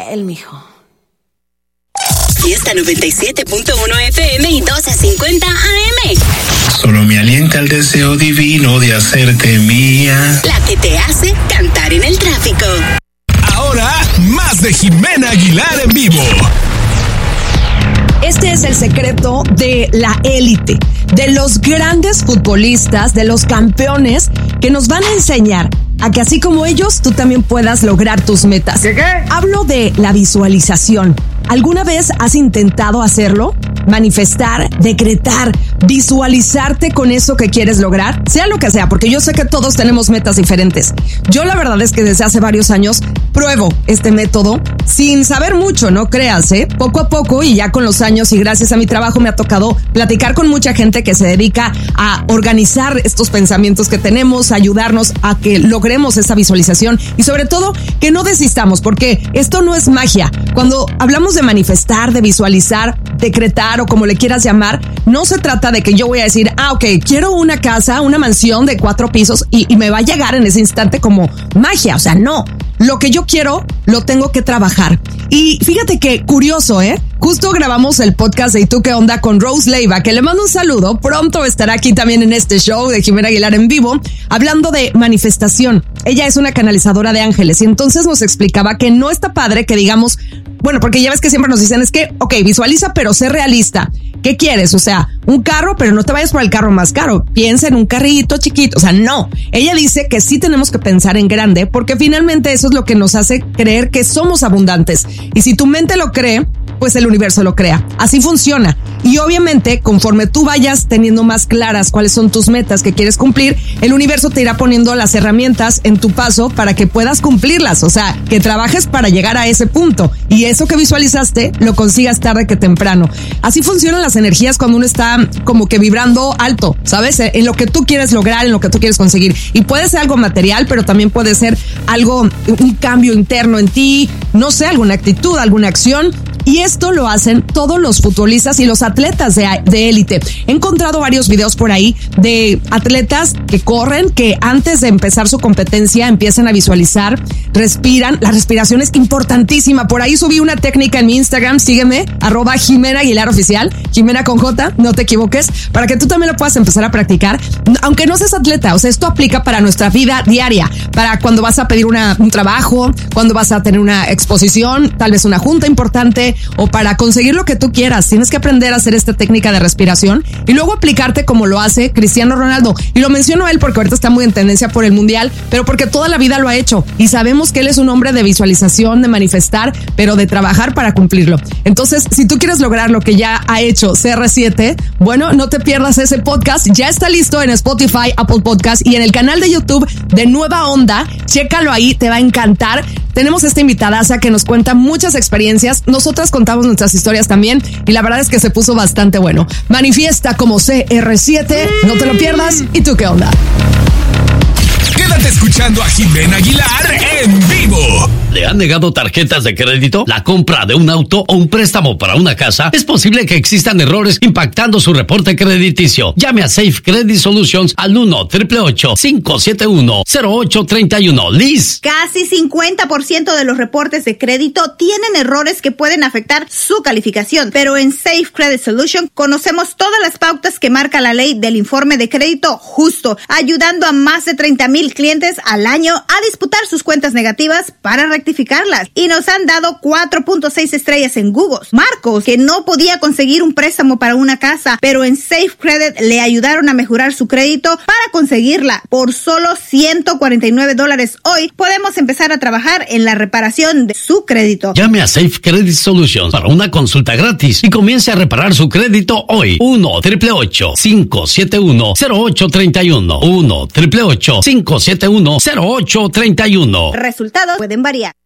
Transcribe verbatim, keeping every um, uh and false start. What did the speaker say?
él, mijo. Fiesta noventa y siete punto uno F M y doce cincuenta A M. Solo me alienta el deseo divino de hacerte mía. La que te hace cantar en el tráfico. Ahora, más de Jimena Aguilar en vivo. Este es el secreto de la élite, de los grandes futbolistas, de los campeones que nos van a enseñar a que así como ellos, tú también puedas lograr tus metas. ¿Qué, qué? Hablo de la visualización. ¿Alguna vez has intentado hacerlo? Manifestar, decretar, visualizarte con eso que quieres lograr, sea lo que sea, porque yo sé que todos tenemos metas diferentes. Yo la verdad es que desde hace varios años pruebo este método sin saber mucho, no creas, ¿eh? Poco a poco y ya con los años y gracias a mi trabajo me ha tocado platicar con mucha gente que se dedica a organizar estos pensamientos que tenemos, a ayudarnos a que logremos esa visualización y sobre todo que no desistamos, porque esto no es magia. Cuando hablamos de manifestar, de visualizar, decretar o como le quieras llamar, no se trata de que yo voy a decir, ah, ok, quiero una casa, una mansión de cuatro pisos y, y me va a llegar en ese instante como magia. O sea, no. Lo que yo quiero, lo tengo que trabajar. Y fíjate que curioso, ¿eh? Justo grabamos el podcast de ¿Y tú qué onda? Con Rose Leiva, que le mando un saludo. Pronto estará aquí también en este show de Jimena Aguilar en vivo, hablando de manifestación. Ella es una canalizadora de ángeles y entonces nos explicaba que no está padre que digamos, bueno, porque ya ves que siempre nos dicen es que, ok, visualiza, pero sé realista. ¿Qué quieres? O sea, un carro, pero no te vayas por el carro más caro. Piensa en un carrito chiquito. O sea, no. Ella dice que sí tenemos que pensar en grande porque finalmente eso es lo que nos hace creer que somos abundantes. Y si tu mente lo cree, pues el universo lo crea. Así funciona. Y obviamente, conforme tú vayas teniendo más claras cuáles son tus metas que quieres cumplir, el universo te irá poniendo las herramientas en tu paso para que puedas cumplirlas. O sea, que trabajes para llegar a ese punto. Y eso que visualizaste, lo consigas tarde que temprano. Así funcionan las energías cuando uno está como que vibrando alto, ¿sabes? En lo que tú quieres lograr, en lo que tú quieres conseguir. Y puede ser algo material, pero también puede ser algo, un cambio interno en ti, no sé, alguna actitud, alguna acción. Y esto lo hacen todos los futbolistas y los atletas de, de élite. He encontrado varios videos por ahí de atletas que corren, que antes de empezar su competencia empiezan a visualizar, respiran. La respiración es importantísima. Por ahí subí una técnica en mi Instagram, sígueme, arroba Jimena Aguilar Oficial, Jimena con J, no te equivoques, para que tú también lo puedas empezar a practicar, aunque no seas atleta. O sea, esto aplica para nuestra vida diaria, para cuando vas a pedir una, un trabajo, cuando vas a tener una exposición, tal vez una junta importante, o para conseguir lo que tú quieras. Tienes que aprender a hacer esta técnica de respiración y luego aplicarte como lo hace Cristiano Ronaldo. Y lo menciono a él porque ahorita está muy en tendencia por el mundial, pero porque toda la vida lo ha hecho y sabemos que él es un hombre de visualización, de manifestar, pero de trabajar para cumplirlo. Entonces, si tú quieres lograr lo que ya ha hecho C R siete, bueno, no te pierdas ese podcast. Ya está listo en Spotify, Apple Podcast y en el canal de YouTube de Nueva Onda. Chécalo ahí, te va a encantar. Tenemos esta invitadaza que nos cuenta muchas experiencias. Nosotras contamos nuestras historias también y la verdad es que se puso bastante bueno. Manifiesta como C R siete, no te lo pierdas. ¿Y tú qué onda? Quédate escuchando a Jimena Aguilar en vivo. ¿Le han negado tarjetas de crédito? ¿La compra de un auto o un préstamo para una casa? Es posible que existan errores impactando su reporte crediticio. Llame a Safe Credit Solutions al uno, ocho ocho ocho, cinco siete uno, cero ocho tres uno. Liz. Casi cincuenta por ciento de los reportes de crédito tienen errores que pueden afectar su calificación, pero en Safe Credit Solutions conocemos todas las pautas que marca la ley del informe de crédito justo, ayudando a más de treinta mil clientes al año a disputar sus cuentas negativas para rectificarlas. Y nos han dado cuatro punto seis estrellas en Google. Marcos, que no podía conseguir un préstamo para una casa, pero en Safe Credit le ayudaron a mejorar su crédito para conseguirla. Por solo ciento cuarenta y nueve dólares hoy, podemos empezar a trabajar en la reparación de su crédito. Llame a Safe Credit Solutions para una consulta gratis y comience a reparar su crédito hoy. uno, ocho ocho ocho, cinco siete uno, cero ocho tres uno. uno, ocho ocho ocho, cinco siete uno, cero ocho tres uno. Resultados pueden variar.